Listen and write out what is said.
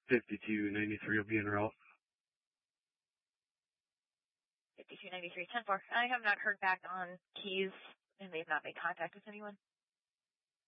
5293 will be en route. 5293, 10-4. I have not heard back on keys, and they have not made contact with anyone.